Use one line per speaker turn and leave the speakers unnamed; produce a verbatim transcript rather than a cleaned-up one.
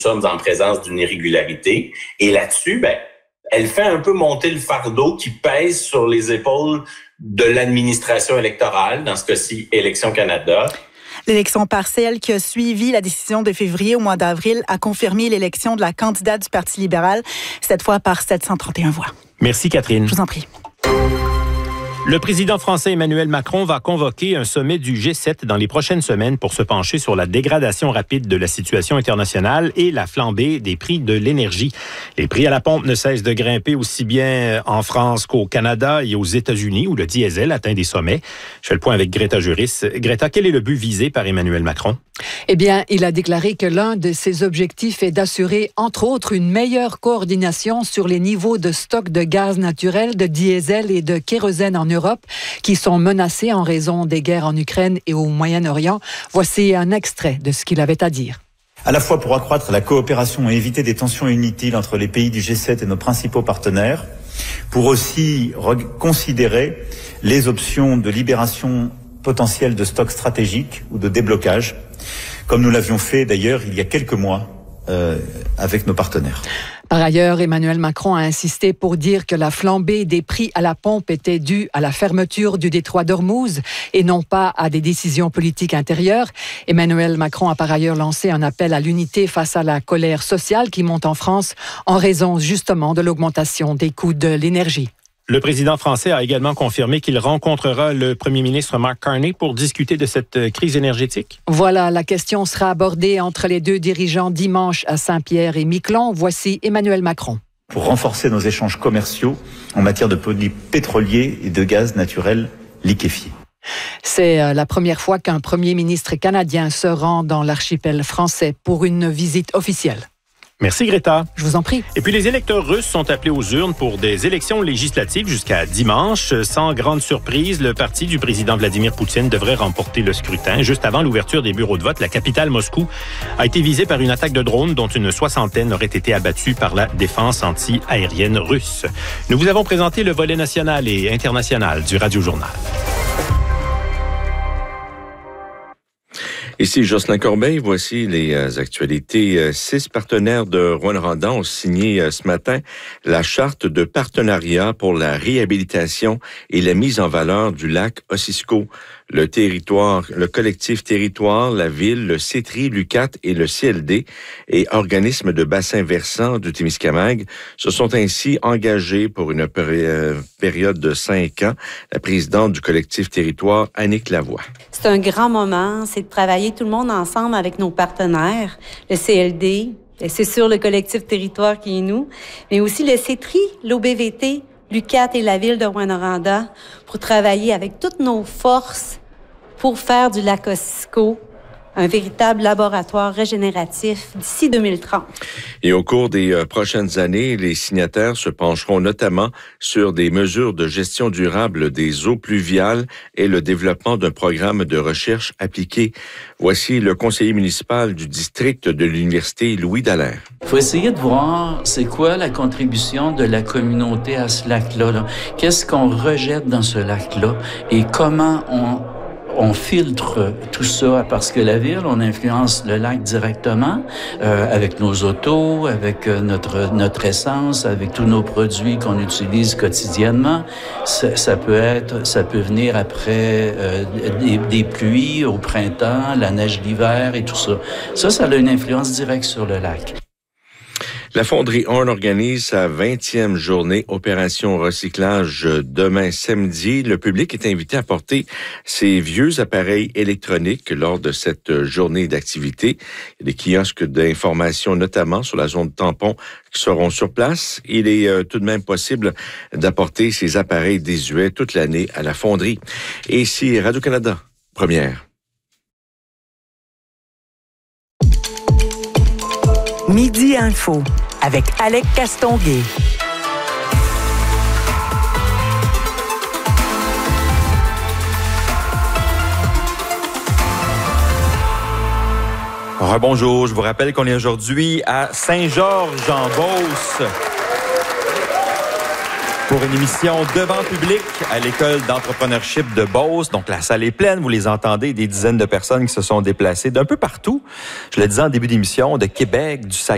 sommes en présence d'une irrégularité. Et là-dessus, ben, elle fait un peu monter le fardeau qui pèse sur les épaules de l'administration électorale, dans ce cas-ci, Élections Canada.
L'élection partielle qui a suivi la décision de février au mois d'avril a confirmé l'élection de la candidate du Parti libéral, cette fois par sept cent trente et un voix.
Merci Catherine.
Je vous en prie.
Le président français Emmanuel Macron va convoquer un sommet du G sept dans les prochaines semaines pour se pencher sur la dégradation rapide de la situation internationale et la flambée des prix de l'énergie. Les prix à la pompe ne cessent de grimper aussi bien en France qu'au Canada et aux États-Unis où le diesel atteint des sommets. Je fais le point avec Greta Juris. Greta, quel est le but visé par Emmanuel Macron?
Eh bien, il a déclaré que l'un de ses objectifs est d'assurer, entre autres, une meilleure coordination sur les niveaux de stock de gaz naturel, de diesel et de kérosène en Europe, qui sont menacés en raison des guerres en Ukraine et au Moyen-Orient. Voici un extrait de ce qu'il avait à dire.
À la fois pour accroître la coopération et éviter des tensions inutiles entre les pays du G sept et nos principaux partenaires, pour aussi considérer les options de libération potentielle de stocks stratégiques ou de déblocage, comme nous l'avions fait d'ailleurs il y a quelques mois euh, avec nos partenaires.
Par ailleurs, Emmanuel Macron a insisté pour dire que la flambée des prix à la pompe était due à la fermeture du détroit d'Ormuz et non pas à des décisions politiques intérieures. Emmanuel Macron a par ailleurs lancé un appel à l'unité face à la colère sociale qui monte en France en raison justement de l'augmentation des coûts de l'énergie.
Le président français a également confirmé qu'il rencontrera le premier ministre Mark Carney pour discuter de cette crise énergétique.
Voilà, la question sera abordée entre les deux dirigeants dimanche à Saint-Pierre et Miquelon. Voici Emmanuel Macron.
Pour renforcer nos échanges commerciaux en matière de produits pétroliers et de gaz naturel liquéfié.
C'est la première fois qu'un premier ministre canadien se rend dans l'archipel français pour une visite officielle.
Merci Greta.
Je vous en prie.
Et puis les électeurs russes sont appelés aux urnes pour des élections législatives jusqu'à dimanche. Sans grande surprise, le parti du président Vladimir Poutine devrait remporter le scrutin. Juste avant l'ouverture des bureaux de vote, la capitale Moscou a été visée par une attaque de drones dont une soixantaine aurait été abattue par la défense anti-aérienne russe. Nous vous avons présenté le volet national et international du Radio Journal.
Ici Jocelyn Corbeil, voici les euh, actualités. Six partenaires de Rouyn-Noranda ont signé euh, ce matin la charte de partenariat pour la réhabilitation et la mise en valeur du lac Ossisco. Le territoire, le collectif Territoire, la ville, le C E T R I, l'U Q A T et le C L D et organismes de bassin versant du Témiscamingue se sont ainsi engagés pour une péri- période de cinq ans. La présidente du collectif Territoire, Annick Lavoie.
C'est un grand moment, c'est de travailler tout le monde ensemble avec nos partenaires, le C L D, c'est sûr le collectif Territoire qui est nous, mais aussi le C E T R I, l'O B V T, l'U Q A T et la ville de Rouyn-Noranda pour travailler avec toutes nos forces pour faire du lac Ossisco un véritable laboratoire régénératif d'ici deux mille trente.
Et au cours des euh, prochaines années, les signataires se pencheront notamment sur des mesures de gestion durable des eaux pluviales et le développement d'un programme de recherche appliquée. Voici le conseiller municipal du district de l'Université, Louis Dallaire.
Il faut essayer de voir c'est quoi la contribution de la communauté à ce lac-là. là. Qu'est-ce qu'on rejette dans ce lac-là et comment on... On filtre tout ça parce que la ville, on influence le lac directement euh, avec nos autos, avec euh, notre notre essence, avec tous nos produits qu'on utilise quotidiennement. Ça, ça peut être, ça peut venir après euh, des, des pluies au printemps, la neige l'hiver et tout ça. Ça, ça a une influence directe sur le lac.
La Fonderie Horn organise sa vingtième journée Opération Recyclage demain samedi. Le public est invité à porter ses vieux appareils électroniques lors de cette journée d'activité. Il y a des kiosques d'information, notamment sur la zone tampon, qui seront sur place. Il est euh, tout de même possible d'apporter ces appareils désuets toute l'année à la Fonderie. Et ici, Radio-Canada, première.
Midi Info avec Alec Castonguay.
Rebonjour, je vous rappelle qu'on est aujourd'hui à Saint-Georges-en-Beauce pour une émission devant public à l'école d'entrepreneurship de Beauce. Donc, la salle est pleine, vous les entendez, des dizaines de personnes qui se sont déplacées d'un peu partout. Je le disais en début d'émission, de Québec, du Saguenay,